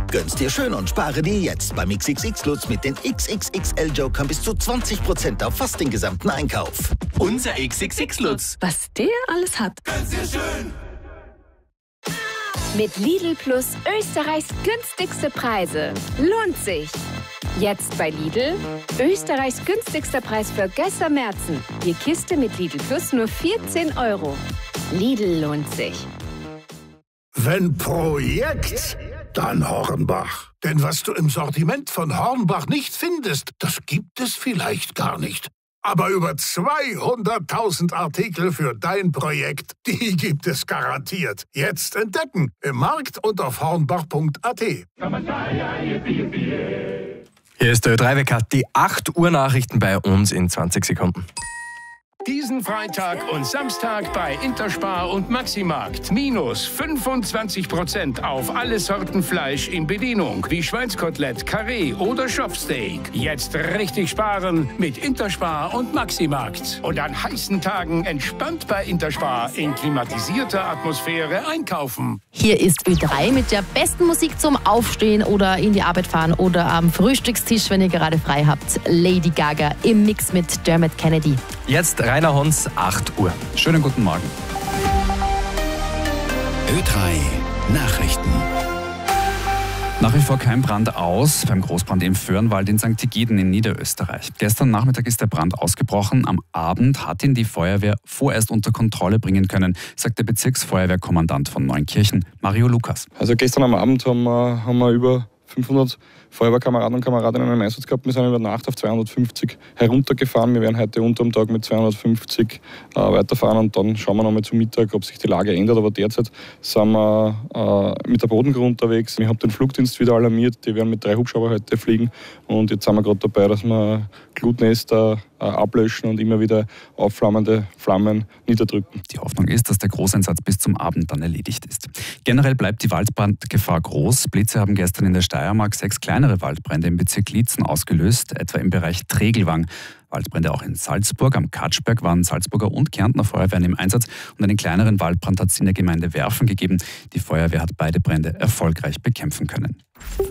Gönn's dir schön und spare dir jetzt beim XXX-Lutz mit den XXXL-Jokern bis zu 20% auf fast den gesamten Einkauf. Unser XXX-Lutz. Was der alles hat. Gönn's dir schön. Mit Lidl Plus Österreichs günstigste Preise. Lohnt sich. Jetzt bei Lidl. Österreichs günstigster Preis für Gösser Märzen. Die Kiste mit Lidl Plus nur 14 €. Lidl lohnt sich. Wenn Projekt, dann Hornbach. Denn was du im Sortiment von Hornbach nicht findest, das gibt es vielleicht gar nicht. Aber über 200.000 Artikel für dein Projekt, die gibt es garantiert. Jetzt entdecken im Markt und auf hornbach.at. Hier ist der Ö3-Wecker, die 8 Uhr Nachrichten bei uns in 20 Sekunden. Diesen Freitag und Samstag bei Interspar und Maximarkt. Minus 25% auf alle Sorten Fleisch in Bedienung. Wie Schweinskotelett, Karree oder Schopfsteak. Jetzt richtig sparen mit Interspar und Maximarkt. Und an heißen Tagen entspannt bei Interspar in klimatisierter Atmosphäre einkaufen. Hier ist Ö3 mit der besten Musik zum Aufstehen oder in die Arbeit fahren oder am Frühstückstisch, wenn ihr gerade frei habt. Lady Gaga im Mix mit Dermot Kennedy. Jetzt Rainer Hons, 8 Uhr. Schönen guten Morgen. Ö3 Nachrichten. Nach wie vor kein Brand aus beim Großbrand im Föhrenwald in St. Egiden in Niederösterreich. Gestern Nachmittag ist der Brand ausgebrochen. Am Abend hat ihn die Feuerwehr vorerst unter Kontrolle bringen können, sagt der Bezirksfeuerwehrkommandant von Neunkirchen, Mario Lukas. Also gestern am Abend haben wir über 500 Feuerwehrkameraden und Kameradinnen im Einsatz gehabt. Wir sind über Nacht auf 250 heruntergefahren. Wir werden heute unter dem Tag mit 250 weiterfahren und dann schauen wir nochmal zum Mittag, ob sich die Lage ändert. Aber derzeit sind wir mit der Bodengruppe unterwegs. Ich habe den Flugdienst wieder alarmiert. Die werden mit 3 Hubschrauber heute fliegen. Und jetzt sind wir gerade dabei, dass wir Glutnester ablöschen und immer wieder aufflammende Flammen niederdrücken. Die Hoffnung ist, dass der Großeinsatz bis zum Abend dann erledigt ist. Generell bleibt die Waldbrandgefahr groß. Blitze haben gestern in der Steiermark 6 kleinere Waldbrände im Bezirk Liezen ausgelöst, etwa im Bereich Tregelwang. Waldbrände auch in Salzburg. Am Katschberg waren Salzburger und Kärntner Feuerwehren im Einsatz und einen kleineren Waldbrand hat es in der Gemeinde Werfen gegeben. Die Feuerwehr hat beide Brände erfolgreich bekämpfen können.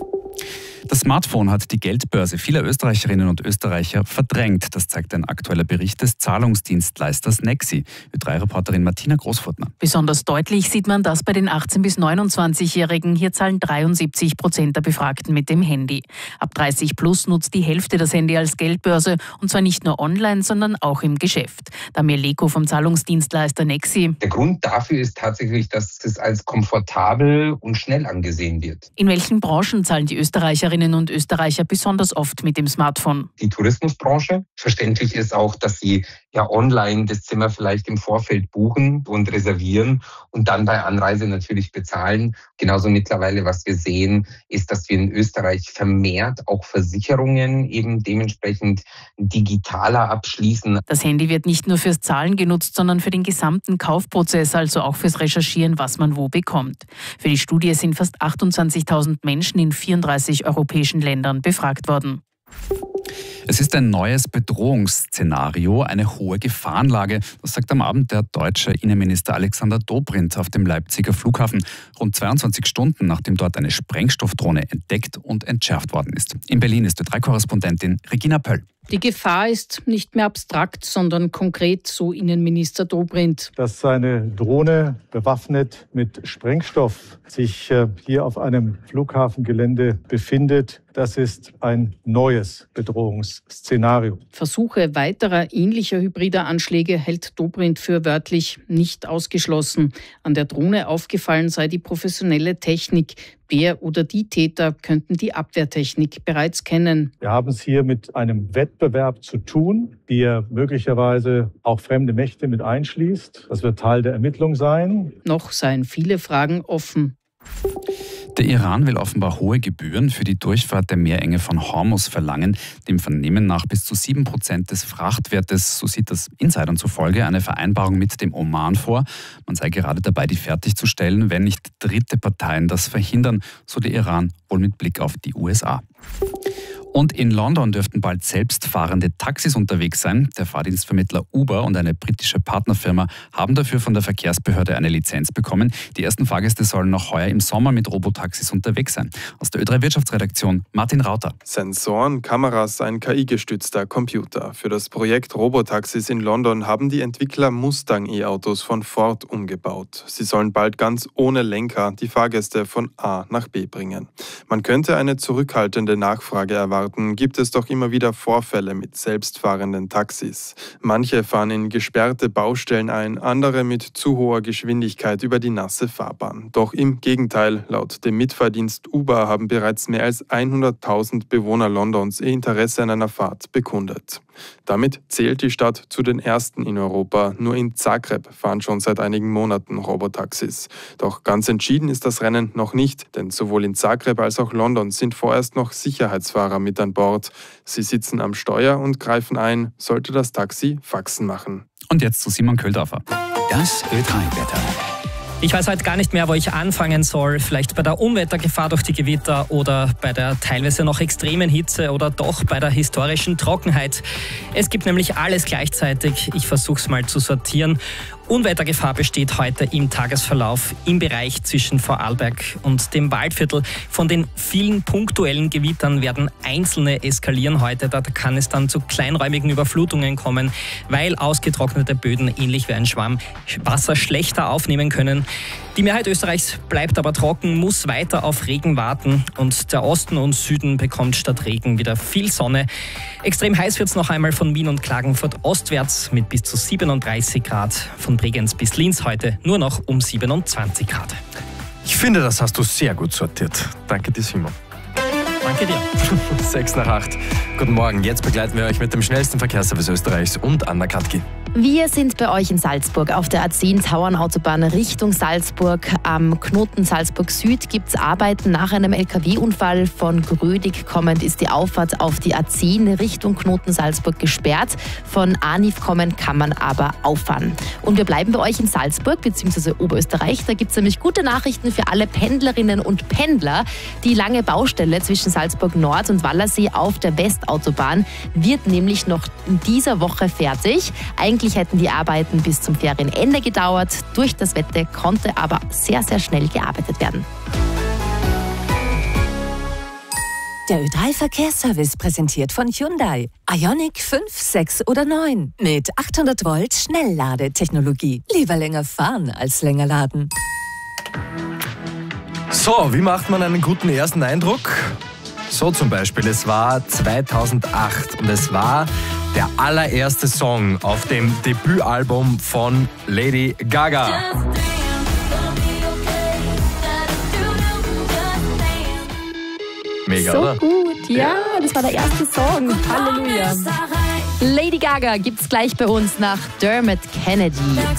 Das Smartphone hat die Geldbörse vieler Österreicherinnen und Österreicher verdrängt. Das zeigt ein aktueller Bericht des Zahlungsdienstleisters Nexi. Ö3-Reporterin Martina Großfurtner. Besonders deutlich sieht man das bei den 18- bis 29-Jährigen. Hier zahlen 73% der Befragten mit dem Handy. Ab 30 plus nutzt die Hälfte das Handy als Geldbörse. Und zwar nicht nur online, sondern auch im Geschäft. Damir Leko vom Zahlungsdienstleister Nexi. Der Grund dafür ist tatsächlich, dass es als komfortabel und schnell angesehen wird. In welchen Branchen zahlen die Österreicherinnen und Österreicher besonders oft mit dem Smartphone? Die Tourismusbranche. Verständlich ist auch, dass sie online das Zimmer vielleicht im Vorfeld buchen und reservieren und dann bei Anreise natürlich bezahlen. Genauso mittlerweile, was wir sehen, ist, dass wir in Österreich vermehrt auch Versicherungen eben dementsprechend digitaler abschließen. Das Handy wird nicht nur fürs Zahlen genutzt, sondern für den gesamten Kaufprozess, also auch fürs Recherchieren, was man wo bekommt. Für die Studie sind fast 28.000 Menschen in 34 europäischen Ländern befragt worden. Es ist ein neues Bedrohungsszenario, eine hohe Gefahrenlage. Das sagt am Abend der deutsche Innenminister Alexander Dobrindt auf dem Leipziger Flughafen. Rund 22 Stunden, nachdem dort eine Sprengstoffdrohne entdeckt und entschärft worden ist. In Berlin ist Ö3-Korrespondentin Regina Pöll. Die Gefahr ist nicht mehr abstrakt, sondern konkret, so Innenminister Dobrindt. Dass eine Drohne bewaffnet mit Sprengstoff sich hier auf einem Flughafengelände befindet, das ist ein neues Bedrohungsszenario. Versuche weiterer ähnlicher hybrider Anschläge hält Dobrindt für wörtlich nicht ausgeschlossen. An der Drohne aufgefallen sei die professionelle Technik. Der oder die Täter könnten die Abwehrtechnik bereits kennen. Wir haben es hier mit einem Wettbewerb zu tun, der möglicherweise auch fremde Mächte mit einschließt. Das wird Teil der Ermittlung sein. Noch seien viele Fragen offen. Der Iran will offenbar hohe Gebühren für die Durchfahrt der Meerenge von Hormuz verlangen. Dem Vernehmen nach bis zu 7% des Frachtwertes, so sieht das Insidern zufolge, eine Vereinbarung mit dem Oman vor. Man sei gerade dabei, die fertigzustellen, wenn nicht dritte Parteien das verhindern, so der Iran, wohl mit Blick auf die USA. Und in London dürften bald selbstfahrende Taxis unterwegs sein. Der Fahrdienstvermittler Uber und eine britische Partnerfirma haben dafür von der Verkehrsbehörde eine Lizenz bekommen. Die ersten Fahrgäste sollen noch heuer im Sommer mit Robotaxis unterwegs sein. Aus der Ö3 Wirtschaftsredaktion Martin Rauter. Sensoren, Kameras, ein KI-gestützter Computer. Für das Projekt Robotaxis in London haben die Entwickler Mustang-E-Autos von Ford umgebaut. Sie sollen bald ganz ohne Lenker die Fahrgäste von A nach B bringen. Man könnte eine zurückhaltende Nachfrage erwarten, gibt es doch immer wieder Vorfälle mit selbstfahrenden Taxis. Manche fahren in gesperrte Baustellen ein, andere mit zu hoher Geschwindigkeit über die nasse Fahrbahn. Doch im Gegenteil, laut dem Mitfahrdienst Uber haben bereits mehr als 100.000 Bewohner Londons ihr Interesse an einer Fahrt bekundet. Damit zählt die Stadt zu den ersten in Europa. Nur in Zagreb fahren schon seit einigen Monaten Robotaxis. Doch ganz entschieden ist das Rennen noch nicht, denn sowohl in Zagreb als auch London sind vorerst noch Sicherheitsfahrer mit an Bord. Sie sitzen am Steuer und greifen ein, sollte das Taxi Faxen machen. Und jetzt zu Simon Köldorfer. Das Ö3-Wetter. Ich weiß heute gar nicht mehr, wo ich anfangen soll. Vielleicht bei der Unwettergefahr durch die Gewitter oder bei der teilweise noch extremen Hitze oder doch bei der historischen Trockenheit. Es gibt nämlich alles gleichzeitig. Ich versuche es mal zu sortieren. Unwettergefahr besteht heute im Tagesverlauf im Bereich zwischen Vorarlberg und dem Waldviertel. Von den vielen punktuellen Gewittern werden einzelne eskalieren heute. Da kann es dann zu kleinräumigen Überflutungen kommen, weil ausgetrocknete Böden ähnlich wie ein Schwamm Wasser schlechter aufnehmen können. Die Mehrheit Österreichs bleibt aber trocken, muss weiter auf Regen warten und der Osten und Süden bekommt statt Regen wieder viel Sonne. Extrem heiß wird es noch einmal von Wien und Klagenfurt ostwärts mit bis zu 37 Grad. Von Bregenz bis Linz heute nur noch um 27 Grad. Ich finde, das hast du sehr gut sortiert. Danke dir, Simon. Danke dir. 6:08. Guten Morgen, jetzt begleiten wir euch mit dem schnellsten Verkehrsservice Österreichs und Anna Katki. Wir sind bei euch in Salzburg auf der A10-Tauernautobahn Richtung Salzburg. Am Knoten Salzburg Süd gibt es Arbeiten nach einem LKW-Unfall. Von Grödig kommend ist die Auffahrt auf die A10 Richtung Knoten Salzburg gesperrt. Von Arniv kommend kann man aber auffahren. Und wir bleiben bei euch in Salzburg bzw. Oberösterreich. Da gibt es nämlich gute Nachrichten für alle Pendlerinnen und Pendler. Die lange Baustelle zwischen Salzburg Nord und Wallersee auf der Westautobahn wird nämlich noch in dieser Woche fertig. Eigentlich hätten die Arbeiten bis zum Ferienende gedauert. Durch das Wetter konnte aber sehr, sehr schnell gearbeitet werden. Der Ö3-Verkehrsservice präsentiert von Hyundai. Ioniq 5, 6 oder 9 mit 800 Volt Schnellladetechnologie. Lieber länger fahren als länger laden. So, wie macht man einen guten ersten Eindruck? So zum Beispiel, es war 2008 und es war der allererste Song auf dem Debütalbum von Lady Gaga. Mega, so oder? Gut, ja, das war der erste Song. Halleluja. Lady Gaga gibt's gleich bei uns nach Dermot Kennedy.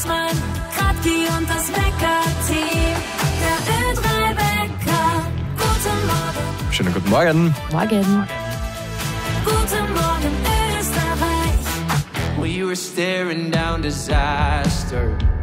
Schönen guten Morgen. Morgen. Guten Morgen, Österreich. We were staring down disaster.